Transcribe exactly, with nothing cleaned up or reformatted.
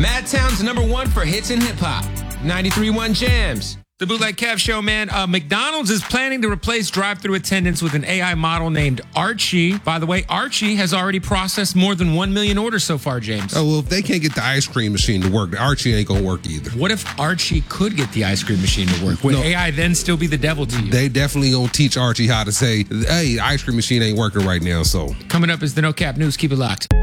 Madtown's number one for hits and hip hop. ninety-three point one Jams. The Bootleg Kev Show, man. Uh, McDonald's is planning to replace drive-thru attendants with an A I model named Archie. By the way, Archie has already processed more than one million orders so far, James. Oh, well, if they can't get the ice cream machine to work, the Archie ain't going to work either. What if Archie could get the ice cream machine to work? Would no, A I then still be the devil to you? They definitely going to teach Archie how to say, hey, the ice cream machine ain't working right now, so. Coming up is the No Cap News. Keep it locked.